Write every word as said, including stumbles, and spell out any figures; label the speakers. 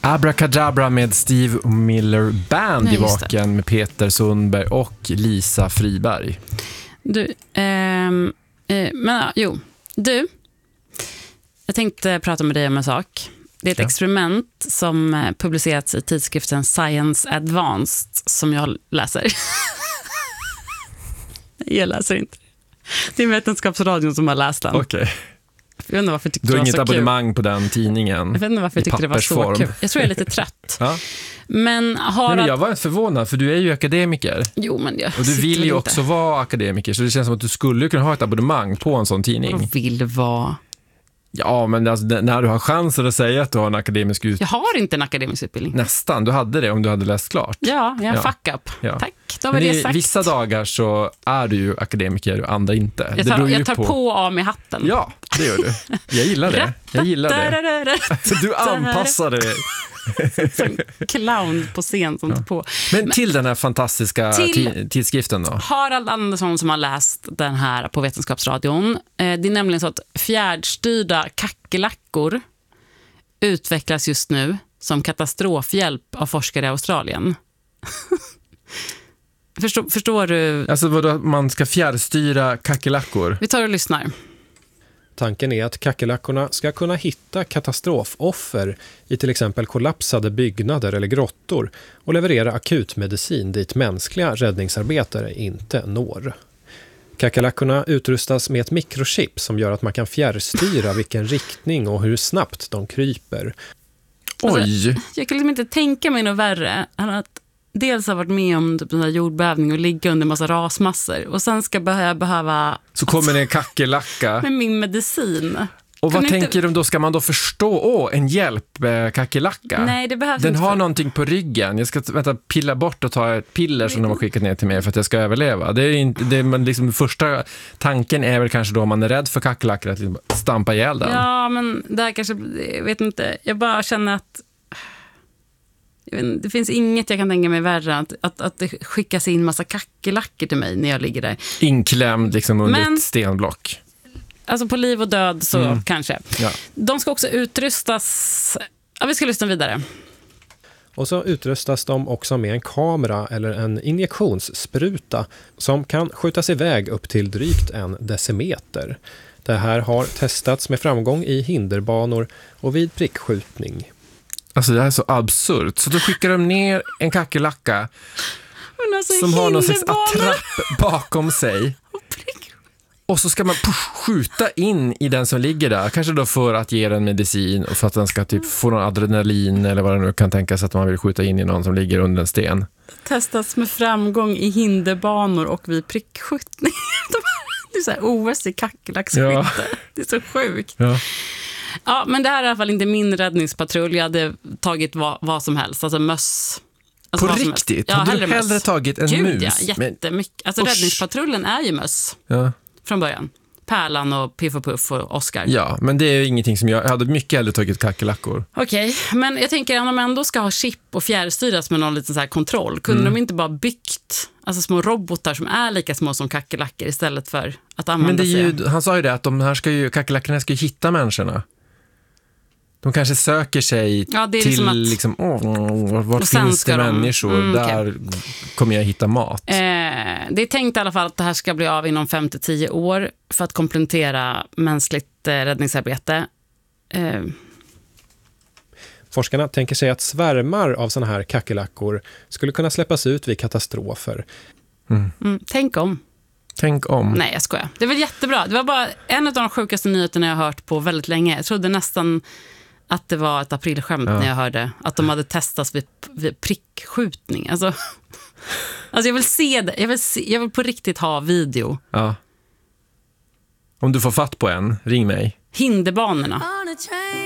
Speaker 1: Abracadabra med Steve Miller Band.
Speaker 2: Nej,
Speaker 1: i Vaken med Peter Sundberg och Lisa Friberg.
Speaker 2: Du, ehm, eh, men jo, du, jag tänkte prata med dig om en sak. Det är ett
Speaker 1: ja. experiment
Speaker 2: som publicerats i tidskriften Science Advanced som jag läser. Jag läser inte. Det är Vetenskapsradion som har läst den.
Speaker 1: Okej. Okay.
Speaker 2: Jag vet inte varför jag tyckte
Speaker 1: du har
Speaker 2: det var
Speaker 1: inget
Speaker 2: så
Speaker 1: abonnemang
Speaker 2: kul.
Speaker 1: på den tidningen.
Speaker 2: Jag vet inte varför jag tyckte det var så kul. Jag tror jag är lite trött.
Speaker 1: ja.
Speaker 2: Men har
Speaker 1: Nej, men
Speaker 2: att...
Speaker 1: jag var förvånad, för du är ju akademiker.
Speaker 2: Jo, men jag
Speaker 1: och du vill ju också
Speaker 2: inte.
Speaker 1: vara akademiker, så det känns som att du skulle kunna ha ett abonnemang på en sån tidning.
Speaker 2: Och vill vara...
Speaker 1: Ja, men alltså, när du har chansen att säga att du har en akademisk utbildning.
Speaker 2: Jag har inte en akademisk utbildning.
Speaker 1: Nästan, du hade det om du hade läst klart.
Speaker 2: Ja, jag är
Speaker 1: ja.
Speaker 2: fuck up.
Speaker 1: Ja.
Speaker 2: Tack, då var
Speaker 1: men
Speaker 2: det
Speaker 1: i
Speaker 2: sagt.
Speaker 1: vissa dagar så är du ju akademiker och andra inte.
Speaker 2: Jag tar,
Speaker 1: det
Speaker 2: jag tar
Speaker 1: på...
Speaker 2: på av mig hatten.
Speaker 1: Ja, det gör du. Jag gillar det. Jag gillar det. Du anpassar dig.
Speaker 2: Som clown på scen som ja. på.
Speaker 1: Men till den här fantastiska till tidskriften då?
Speaker 2: Harald Andersson som har läst den här på Vetenskapsradion. Det är nämligen så att fjärrstyrda kackerlackor utvecklas just nu som katastrofhjälp av forskare i Australien. Förstår, förstår du?
Speaker 1: Alltså vadå, man ska fjärrstyra kackerlackor?
Speaker 2: Vi tar och lyssnar.
Speaker 3: Tanken är att kackerlackorna ska kunna hitta katastrofoffer i till exempel kollapsade byggnader eller grottor och leverera akutmedicin dit mänskliga räddningsarbetare inte når. Kackerlackorna utrustas med ett mikrochip som gör att man kan fjärrstyra vilken riktning och hur snabbt de kryper.
Speaker 1: Oj!
Speaker 2: Alltså, jag kan liksom inte tänka mig något värre än att dels har varit med om typ en här jordbävning och ligga under en massa rasmassor. Och sen ska jag behöva...
Speaker 1: Så kommer det en kackerlacka.
Speaker 2: Med min medicin.
Speaker 1: Och vad
Speaker 2: Kan
Speaker 1: tänker
Speaker 2: inte...
Speaker 1: de då? Ska man då förstå, åh, en hjälp eh, kackerlacka?
Speaker 2: Nej, det behövs
Speaker 1: Den
Speaker 2: inte
Speaker 1: har
Speaker 2: för...
Speaker 1: någonting på ryggen. Jag ska vänta, pilla bort och ta ett piller som de har skickat ner till mig för att jag ska överleva. Det är inte, det är, men liksom, första tanken är väl kanske då om man är rädd för kackerlackor att liksom stampa ihjäl den.
Speaker 2: Ja, men det här kanske, jag vet inte. Jag bara känner att det finns inget jag kan tänka mig värre att, att, att det skickas in massa kackerlackor till mig när jag ligger där.
Speaker 1: Inklämd liksom under
Speaker 2: Men,
Speaker 1: ett stenblock.
Speaker 2: Alltså på liv och död så
Speaker 1: mm.
Speaker 2: kanske.
Speaker 1: Ja.
Speaker 2: De ska också utrustas... Ja, vi ska lyssna vidare.
Speaker 3: Och så utrustas de också med en kamera eller en injektionsspruta som kan skjutas iväg upp till drygt en decimeter. Det här har testats med framgång i hinderbanor och vid prickskjutning.
Speaker 1: Alltså det här är så absurt. Så då skickar de ner en kackerlacka
Speaker 2: alltså,
Speaker 1: som har någon slags attrapp bakom sig. Och så ska man push, skjuta in i den som ligger där. Kanske då för att ge den medicin och för att den ska typ få någon adrenalin eller vad det nu kan tänkas att man vill skjuta in i någon som ligger under en sten.
Speaker 2: Testas med framgång i hinderbanor och vid prickskjutning. Det är så här O S i kackerlacksskytte. Ja. Det är så sjukt.
Speaker 1: Ja.
Speaker 2: Ja, men det här är i alla fall inte min räddningspatrull. Jag hade tagit vad, vad som helst. Alltså möss. Alltså
Speaker 1: på riktigt? Ja, har du hellre möss. Tagit en
Speaker 2: Gud,
Speaker 1: mus?
Speaker 2: Ja, jättemycket. Alltså usch. Räddningspatrullen är ju möss.
Speaker 1: Ja.
Speaker 2: Från början. Pärlan och Piff och Puff och Oscar.
Speaker 1: Ja, men det är ju ingenting som jag... Jag hade mycket hellre tagit kackerlackor.
Speaker 2: Okej, okay, men jag tänker att om de ändå ska ha chip och fjärrstyras med någon liten så här kontroll, kunde mm. de inte bara byggt alltså små robotar som är lika små som kackerlackor istället för att använda
Speaker 1: men det är ju,
Speaker 2: sig...
Speaker 1: han sa ju det, att de här ska ju, kackerlackorna ska ju hitta människorna. De kanske söker sig
Speaker 2: ja, det är
Speaker 1: till
Speaker 2: liksom att,
Speaker 1: liksom, åh, vart finns det de, människor? Mm, där okay. kommer jag hitta mat.
Speaker 2: Eh, det är tänkt i alla fall att det här ska bli av inom fem till tio år för att komplettera mänskligt eh, räddningsarbete. Eh.
Speaker 3: Forskarna tänker sig att svärmar av såna här kackerlackor skulle kunna släppas ut vid katastrofer.
Speaker 1: Mm.
Speaker 2: Mm, tänk om.
Speaker 1: Tänk om.
Speaker 2: Nej, jag skojar. Det var jättebra. Det var bara en av de sjukaste nyheterna jag har hört på väldigt länge. Jag trodde nästan att det var ett aprilskämt ja. när jag hörde att de hade testats vid, vid prickskjutning. Alltså, alltså jag vill se det. Jag vill, se, jag vill på riktigt ha video.
Speaker 1: Ja. Om du får fatt på en, ring mig.
Speaker 2: Hinderbanorna.